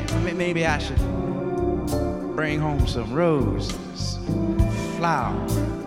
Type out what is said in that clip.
Maybe I should bring home some roses, flowers.